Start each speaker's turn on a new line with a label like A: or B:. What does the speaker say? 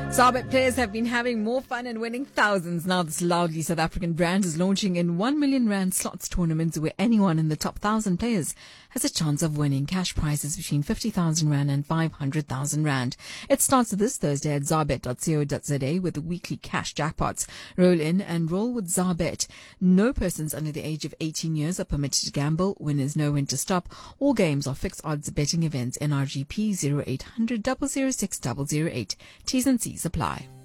A: Zarbet players have been having more fun and winning thousands. Now this loudly South African brand is launching in 1 million rand slots tournaments where anyone in the top 1,000 players has a chance of winning cash prizes between 50,000 rand and 500,000 rand. It starts this Thursday at zarbet.co.za with the weekly cash jackpots. Roll in and roll with Zarbet. No persons under the age of 18 years are permitted to gamble. Winners know when to stop. All games are fixed odds betting events. NRGP 0800 006 008. T's and C's apply.